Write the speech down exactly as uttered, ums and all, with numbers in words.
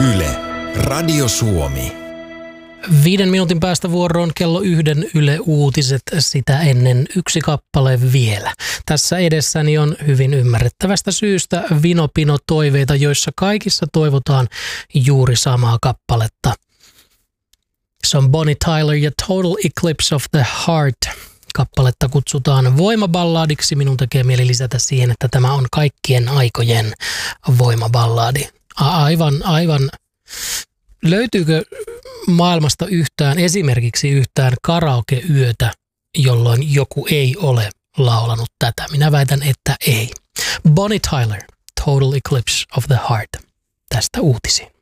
Yle, Radio Suomi. Viiden minuutin päästä vuoroon kello yhden Yle Uutiset, sitä ennen yksi kappale vielä. Tässä edessäni on hyvin ymmärrettävästä syystä vino-pino-toiveita, joissa kaikissa toivotaan juuri samaa kappaletta. Se on Bonnie Tyler ja Total Eclipse of the Heart. Kappaletta kutsutaan voimaballadiksi. Minun tekee mieli lisätä siihen, että tämä on kaikkien aikojen voimaballadi. Aivan, aivan. Löytyykö maailmasta yhtään, esimerkiksi yhtään karaoke-yötä, jolloin joku ei ole laulanut tätä? Minä väitän, että ei. Bonnie Tyler, Total Eclipse of the Heart. Tästä uutisiin.